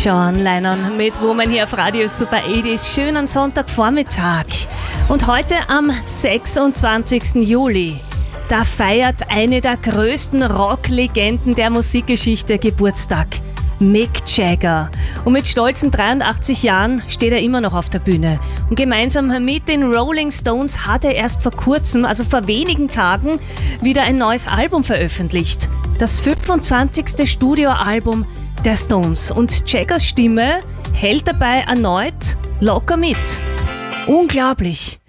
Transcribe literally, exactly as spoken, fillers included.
John Lennon mit Woman hier auf Radio Super achtziger. Schönen Sonntagvormittag. Und heute am sechsundzwanzigsten Juli, da feiert eine der größten Rocklegenden der Musikgeschichte Geburtstag. Mick Jagger. Und mit stolzen dreiundachtzig Jahren steht er immer noch auf der Bühne. Und gemeinsam mit den Rolling Stones hat er erst vor kurzem, also vor wenigen Tagen, wieder ein neues Album veröffentlicht. Das fünfundzwanzigste Studioalbum der Stones. Und Jaggers Stimme hält dabei erneut locker mit. Unglaublich.